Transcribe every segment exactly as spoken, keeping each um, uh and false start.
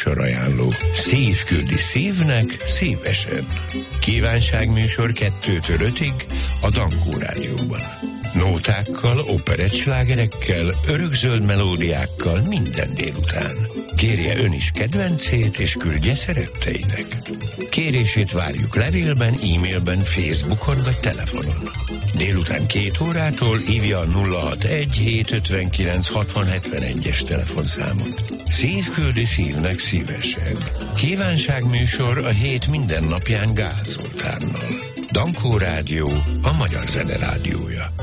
Műsorajánló. Szív küldi szívnek szívesen. Kívánságműsor kettőtől ötig a Dankó Rádióban. Nótákkal, operettslágerekkel, örökzöld melódiákkal minden délután. Kérje ön is kedvencét, és küldje szeretteinek. Kérését várjuk levélben, e-mailben, Facebookon vagy telefonon. Délután két órától hívja a nulla hatvanegy hétszázötvenkilenc hatvan hetvenegyes telefonszámot. Szív küldi szívnek szívesen. Kívánságműsor a hét minden napján Gál Zoltánnal. Dankó Rádió, a magyar zene rádiója.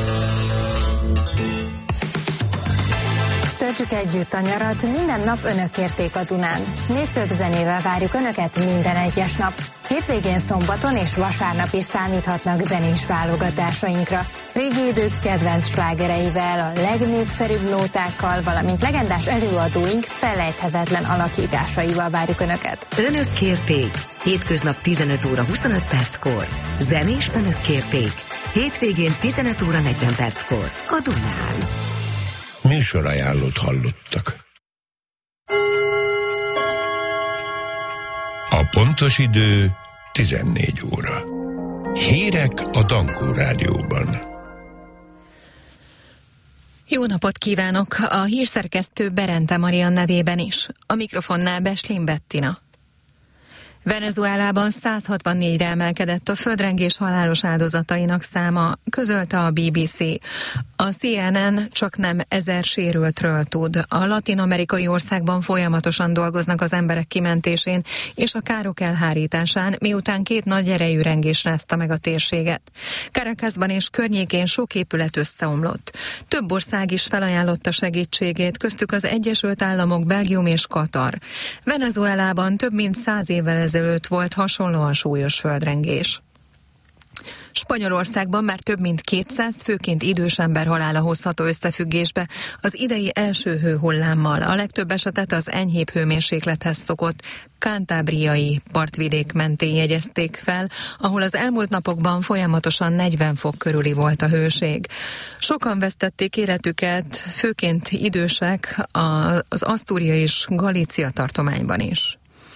Töltsük együtt a nyarat, minden nap önök érték a Dunán. Névtöbb zenével várjuk önöket minden egyes nap. Hétvégén, szombaton és vasárnap is számíthatnak zenés válogatásainkra. Régi idők kedvenc slágereivel, a legnépszerűbb nótákkal, valamint legendás előadóink felejthetetlen alakításaival várjuk önöket. Önök kérték. Hétköznap tizenöt óra huszonöt perckor. Zenés önök kérték. Hétvégén tizenöt óra negyven perckor. A Dunán. Műsorajánlót hallottak. A pontos idő tizennégy óra. Hírek a Dankó Rádióban. Jó napot kívánok! A hírszerkesztő Berente Marian nevében is. A mikrofonnál Beslin Bettina. Venezuelában száz hatvannégyre emelkedett a földrengés halálos áldozatainak száma, közölte a bé bé cé. A cé en en csak nem ezer sérültről tud. A latin-amerikai országban folyamatosan dolgoznak az emberek kimentésén és a károk elhárításán, miután két nagy erejű rengés rázta meg a térséget. Caracasban és környékén sok épület összeomlott. Több ország is felajánlotta segítségét, köztük az Egyesült Államok, Belgium és Katar. Venezuelában több mint száz évvel ezelőtt volt hasonlóan súlyos földrengés. Spanyolországban már több mint kétszáz, főként idős ember halála hozható összefüggésbe az idei első hőhullámmal. A legtöbb esetet az enyhébb hőmérséklethez szokott kántábriai partvidék mentén jegyezték fel, ahol az elmúlt napokban folyamatosan negyven fok körüli volt a hőség. Sokan vesztették életüket, főként idősek, az Asztúria és Galícia tartományban is.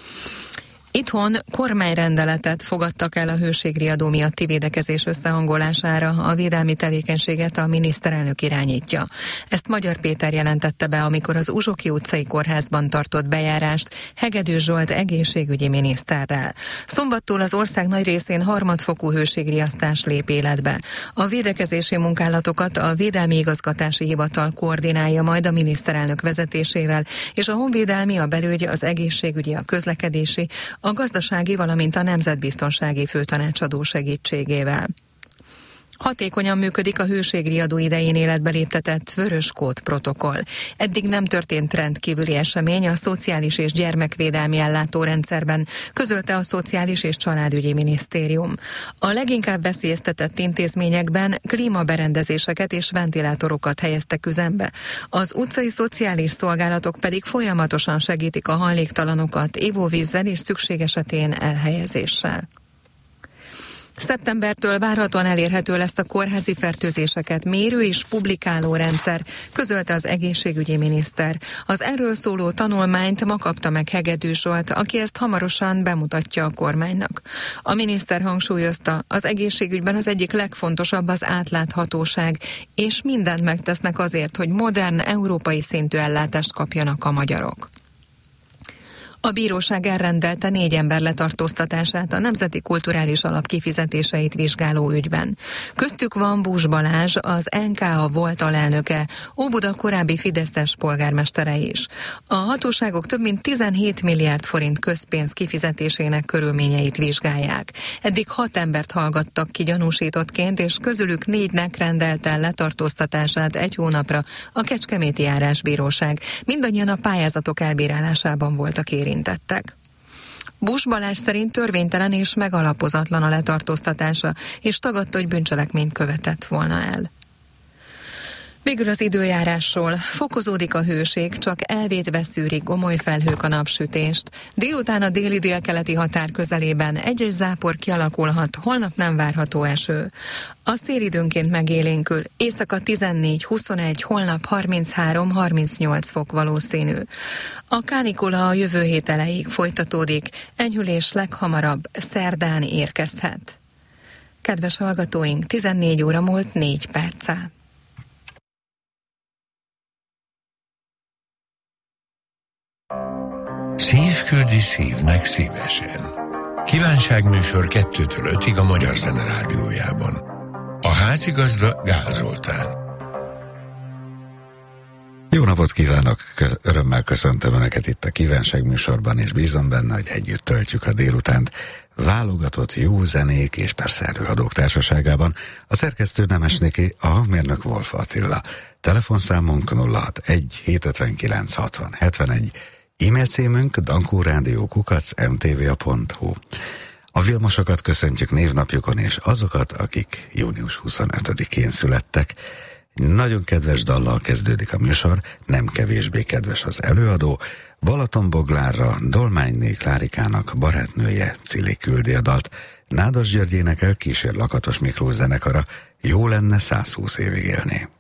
Itthon kormányrendeletet fogadtak el a hőségriadó miatti védekezés összehangolására, a védelmi tevékenységet a miniszterelnök irányítja. Ezt Magyar Péter jelentette be, amikor az Uzsoki utcai kórházban tartott bejárást Hegedűs Zsolt egészségügyi miniszterrel. Szombattól az ország nagy részén harmadfokú hőségriasztás lép életbe. A védekezési munkálatokat a Védelmi Igazgatási Hivatal koordinálja majd a miniszterelnök vezetésével, és a honvédelmi, a belügy, az egészségügyi, a közlekedési, a gazdasági, valamint a nemzetbiztonsági főtanácsadó segítségével. Hatékonyan működik a hőségriadó idején életbe léptetett vöröskód protokoll. Eddig nem történt rendkívüli esemény a Szociális és Gyermekvédelmi Ellátórendszerben, közölte a Szociális és Családügyi Minisztérium. A leginkább veszélyeztetett intézményekben klímaberendezéseket és ventilátorokat helyeztek üzembe. Az utcai szociális szolgálatok pedig folyamatosan segítik a hajléktalanokat ivóvízzel és szükség esetén elhelyezéssel. Szeptembertől várhatóan elérhető lesz a kórházi fertőzéseket mérő és publikáló rendszer, közölte az egészségügyi miniszter. Az erről szóló tanulmányt ma kapta meg Hegedűs Zsolt, aki ezt hamarosan bemutatja a kormánynak. A miniszter hangsúlyozta, az egészségügyben az egyik legfontosabb az átláthatóság, és mindent megtesznek azért, hogy modern, európai szintű ellátást kapjanak a magyarok. A bíróság elrendelte négy ember letartóztatását a Nemzeti Kulturális Alap kifizetéseit vizsgáló ügyben. Köztük van Bús Balázs, az en ká á volt alelnöke, Óbuda korábbi fideszes polgármestere is. A hatóságok több mint tizenhét milliárd forint közpénz kifizetésének körülményeit vizsgálják. Eddig hat embert hallgattak ki gyanúsítottként, és közülük négynek rendelte el letartóztatását egy hónapra a Kecskeméti Járásbíróság. Mindannyian a pályázatok elbírálásában voltak érintettek. Bús Balázs szerint törvénytelen és megalapozatlan a letartóztatása, és tagadta, hogy bűncselekményt követett volna el. Végül az időjárásról. Fokozódik a hőség, csak elvétve szűrik gomoly felhők a napsütést. Délután a déli délkeleti határ közelében egy-egy zápor kialakulhat, holnap nem várható eső. A szél időnként megélénkül, éjszaka tizennégy huszonegy, holnap harminchárom harmincnyolc fok valószínű. A kánikula a jövő hét elejéig folytatódik, enyhülés leghamarabb szerdán érkezhet. Kedves hallgatóink, tizennégy óra múlt négy perccel. Szív küldi szívnek szívesen. Kívánságműsor kettőtől ötig a Magyar Zene Rádiójában. A házigazda Gál Zoltán. Jó napot kívánok! Örömmel köszöntöm Önöket itt a Kívánságműsorban, és bízom benne, hogy együtt töltjük a délutánt válogatott jó zenék és persze előadók társaságában. A szerkesztő Nemes Niki, a hangmérnök Wolf Attila. Telefonszámunk nulla hatvanegy hétszázötvenkilenc hatvan hetvenegy, e-mail címünk dankórádió kukac em té vé á pont hu. A Vilmosokat köszöntjük névnapjukon, és azokat, akik június huszonötödikén születtek. Nagyon kedves dallal kezdődik a műsor, nem kevésbé kedves az előadó. Balatonboglárra Dolmányné Klárikának barátnője Cili küldi a dalt. Nádas György énekel, kísér Lakatos Miklós zenekara, Jó lenne százhúsz évig élni.